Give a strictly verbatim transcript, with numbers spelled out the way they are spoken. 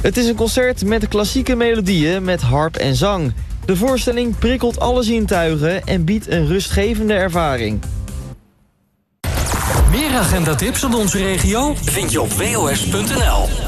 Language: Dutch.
Het is een concert met klassieke melodieën met harp en zang. De voorstelling prikkelt alle zintuigen en biedt een rustgevende ervaring. Meer agendatips uit onze regio vind je op w o s punt n l.